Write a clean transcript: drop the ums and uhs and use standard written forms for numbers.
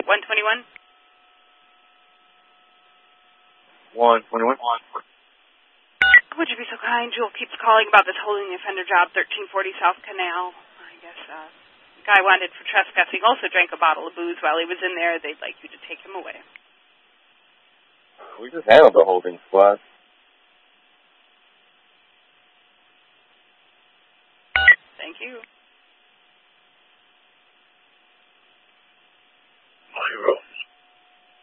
121? 121. Would you be so kind? Jewel keeps calling about this holding the offender job, 1340 South Canal. I guess the guy wanted for trespassing also drank a bottle of booze while he was in there. They'd like you to take him away. We just handled the holding squad. Thank you.